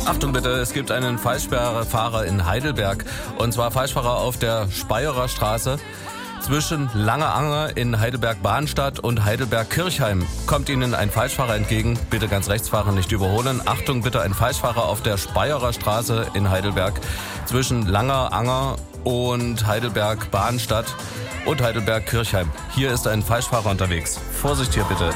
Achtung bitte, es gibt einen Falschfahrer in Heidelberg. Und zwar Falschfahrer auf der Speyerer Straße. Zwischen Langer Anger in Heidelberg-Bahnstadt und Heidelberg-Kirchheim kommt Ihnen ein Falschfahrer entgegen. Bitte ganz rechts fahren, nicht überholen. Achtung bitte, ein Falschfahrer auf der Speyerer Straße in Heidelberg. Zwischen Langer Anger und Heidelberg-Bahnstadt und Heidelberg-Kirchheim. Hier ist ein Falschfahrer unterwegs. Vorsicht hier bitte.